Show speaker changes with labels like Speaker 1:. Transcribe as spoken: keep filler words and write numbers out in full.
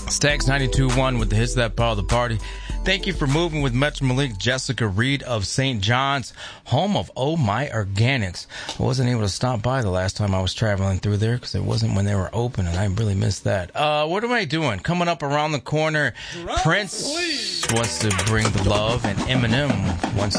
Speaker 1: Stags ninety-two point one with the hits that power the party. Thank you for moving with Metro Malik, Jessica Reed of Saint John's, home of Oh My Organics. I wasn't able to stop by the last time I was traveling through there because it wasn't when they were open, and I really missed that. Uh, what am I doing? Coming up around the corner, Prince wants to bring the love, and Eminem wants